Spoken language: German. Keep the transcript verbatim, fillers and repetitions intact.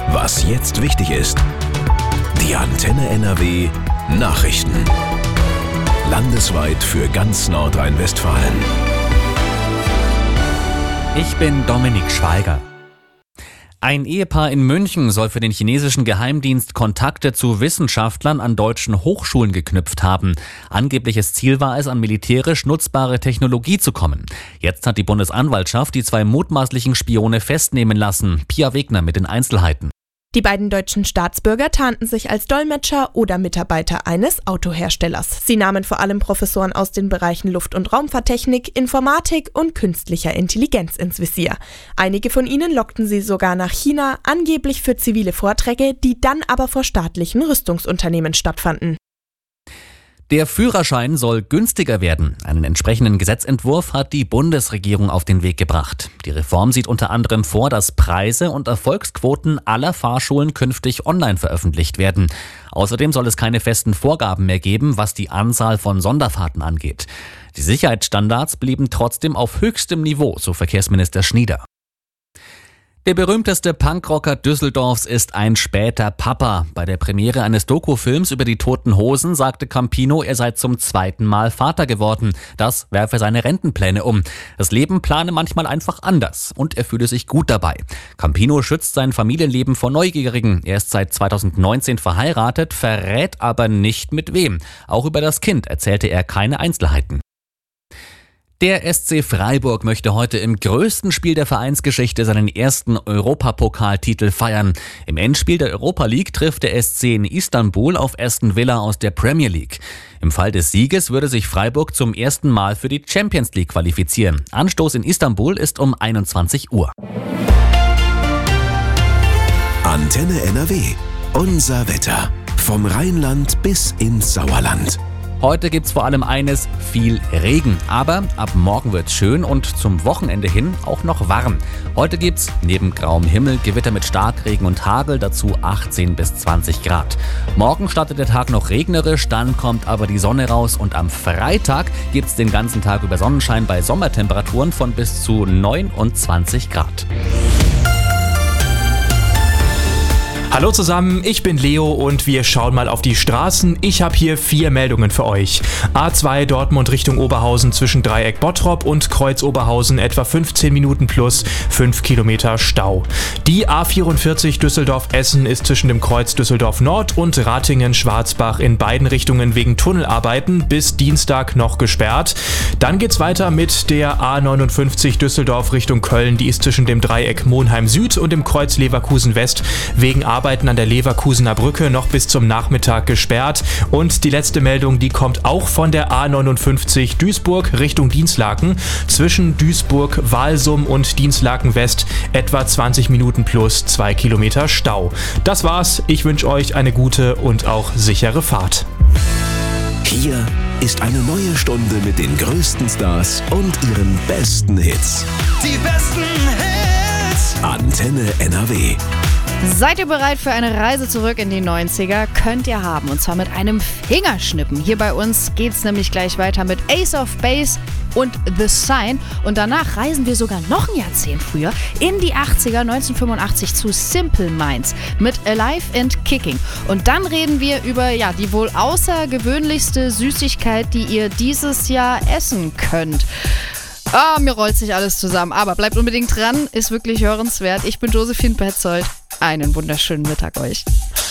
Was jetzt wichtig ist. Die Antenne N R W Nachrichten. Landesweit für ganz Nordrhein-Westfalen. Ich bin Dominik Schweiger. Ein Ehepaar in München soll für den chinesischen Geheimdienst Kontakte zu Wissenschaftlern an deutschen Hochschulen geknüpft haben. Angebliches Ziel war es, an militärisch nutzbare Technologie zu kommen. Jetzt hat die Bundesanwaltschaft die zwei mutmaßlichen Spione festnehmen lassen. Pia Wegner mit den Einzelheiten. Die beiden deutschen Staatsbürger tarnten sich als Dolmetscher oder Mitarbeiter eines Autoherstellers. Sie nahmen vor allem Professoren aus den Bereichen Luft- und Raumfahrttechnik, Informatik und künstlicher Intelligenz ins Visier. Einige von ihnen lockten sie sogar nach China, angeblich für zivile Vorträge, die dann aber vor staatlichen Rüstungsunternehmen stattfanden. Der Führerschein soll günstiger werden. Einen entsprechenden Gesetzentwurf hat die Bundesregierung auf den Weg gebracht. Die Reform sieht unter anderem vor, dass Preise und Erfolgsquoten aller Fahrschulen künftig online veröffentlicht werden. Außerdem soll es keine festen Vorgaben mehr geben, was die Anzahl von Sonderfahrten angeht. Die Sicherheitsstandards blieben trotzdem auf höchstem Niveau, so Verkehrsminister Schnieder. Der berühmteste Punkrocker Düsseldorfs ist ein später Papa. Bei der Premiere eines Dokufilms über die Toten Hosen sagte Campino, er sei zum zweiten Mal Vater geworden. Das werfe seine Rentenpläne um. Das Leben plane manchmal einfach anders und er fühle sich gut dabei. Campino schützt sein Familienleben vor Neugierigen. Er ist seit zweitausendneunzehn verheiratet, verrät aber nicht mit wem. Auch über das Kind erzählte er keine Einzelheiten. Der S C Freiburg möchte heute im größten Spiel der Vereinsgeschichte seinen ersten Europapokaltitel feiern. Im Endspiel der Europa League trifft der S C in Istanbul auf Aston Villa aus der Premier League. Im Fall des Sieges würde sich Freiburg zum ersten Mal für die Champions League qualifizieren. Anstoß in Istanbul ist um einundzwanzig Uhr. Antenne N R W. Unser Wetter. Vom Rheinland bis ins Sauerland. Heute gibt's vor allem eines, viel Regen. Aber ab morgen wird's schön und zum Wochenende hin auch noch warm. Heute gibt's neben grauem Himmel Gewitter mit Starkregen und Hagel, dazu achtzehn bis zwanzig Grad. Morgen startet der Tag noch regnerisch, dann kommt aber die Sonne raus und am Freitag gibt's den ganzen Tag über Sonnenschein bei Sommertemperaturen von bis zu neunundzwanzig Grad. Hallo zusammen, ich bin Leo und wir schauen mal auf die Straßen. Ich habe hier vier Meldungen für euch. A zwei Dortmund Richtung Oberhausen zwischen Dreieck Bottrop und Kreuz Oberhausen etwa fünfzehn Minuten plus fünf Kilometer Stau. Die A vierundvierzig Düsseldorf-Essen ist zwischen dem Kreuz Düsseldorf Nord und Ratingen-Schwarzbach in beiden Richtungen wegen Tunnelarbeiten bis Dienstag noch gesperrt. Dann geht's weiter mit der A neunundfünfzig Düsseldorf Richtung Köln. Die ist zwischen dem Dreieck Monheim Süd und dem Kreuz Leverkusen West wegen Arbeiten an der Leverkusener Brücke noch bis zum Nachmittag gesperrt. Und die letzte Meldung, die kommt auch von der A neunundfünfzig Duisburg Richtung Dinslaken. Zwischen Duisburg, Walsum und Dinslaken West etwa zwanzig Minuten plus zwei Kilometer Stau. Das war's. Ich wünsche euch eine gute und auch sichere Fahrt. Hier ist eine neue Stunde mit den größten Stars und ihren besten Hits. Die besten Hits. Antenne N R W. Seid ihr bereit für eine Reise zurück in die neunziger? Könnt ihr haben, und zwar mit einem Fingerschnippen. Hier bei uns geht's nämlich gleich weiter mit Ace of Base und The Sign. Und danach reisen wir sogar noch ein Jahrzehnt früher in die achtziger, neunzehnhundertfünfundachtzig zu Simple Minds mit Alive and Kicking. Und dann reden wir über ja, die wohl außergewöhnlichste Süßigkeit, die ihr dieses Jahr essen könnt. Ah, mir rollt sich alles zusammen, aber bleibt unbedingt dran, ist wirklich hörenswert. Ich bin Josephine Petzold. Einen wunderschönen Mittag euch.